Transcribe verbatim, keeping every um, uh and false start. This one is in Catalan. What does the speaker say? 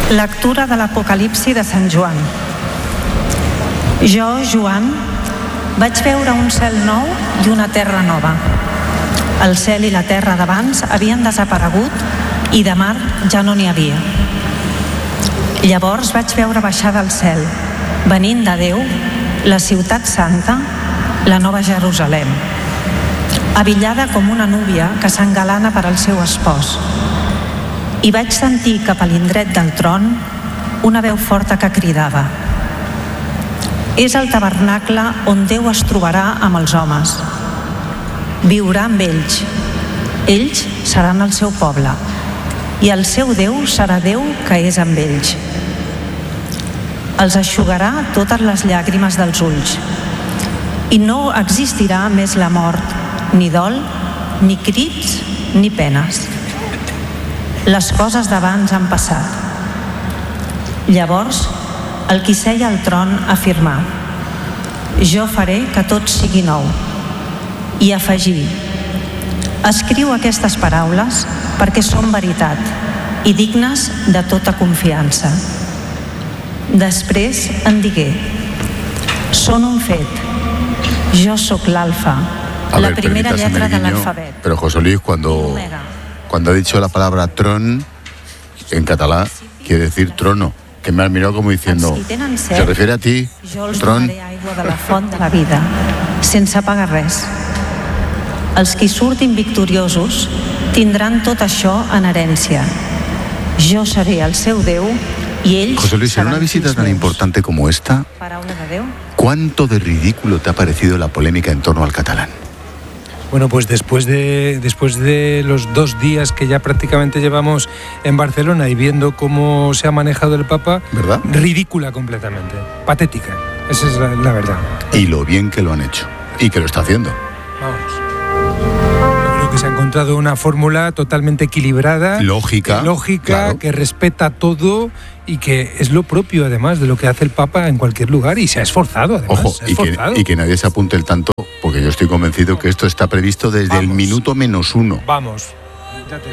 Lectura de l'Apocalipsi de Sant Joan. Jo, Joan, vaig veure un cel nou i una terra nova. El cel i la terra d'abans havien desaparegut i de mar ja no n'hi havia. Llavors vaig veure baixar del cel, venint de Déu, la ciutat santa, la nova Jerusalem, abillada com una núvia que s'engalana per al seu espòs. I vaig sentir cap a l'indret del tron una veu forta que cridava: és el tabernacle on Déu es trobarà amb els homes. Viurà amb ells. Ells seran el seu poble i el seu Déu serà Déu que és amb ells. Els eixugarà totes les llàgrimes dels ulls i no existirà més la mort, ni dol, ni crits, ni penes. Les coses d'abans han passat. Llavors, el qui seia al tron afirmà: jo faré que tot sigui nou. I afegí: escriu aquestes paraules perquè són veritat i dignes de tota confiança. Després en digué: són un fet. Jo sóc l'alfa, la ver, primera letra del alfabet. Pero José Luis, cuando, cuando ha dicho la palabra tron, en catalán quiere decir trono, que me has mirado como diciendo, ¿se refiere a ti, jo els tron? donaré aigua de la font de la vida, sense pagar res. Els qui surtin victoriosos tindran tot això en herència. Jo seré el seu Déu y ells José Luis, en una visita tan importante como esta, ¿cuánto de ridículo te ha parecido la polémica en torno al catalán? Bueno, pues después de, después de los dos días que ya prácticamente llevamos en Barcelona y viendo cómo se ha manejado el Papa, ¿verdad? Ridícula completamente, patética, esa es la, la verdad. Y lo bien que lo han hecho, y que lo está haciendo. Vamos. Yo creo que se ha encontrado una fórmula totalmente equilibrada, lógica, lógica claro, que respeta todo y que es lo propio además de lo que hace el Papa en cualquier lugar, y se ha esforzado además. Ojo, se ha y, esforzado. que, y que nadie se apunte el tanto, porque yo estoy convencido que esto está previsto desde Vamos. el minuto menos uno. Vamos.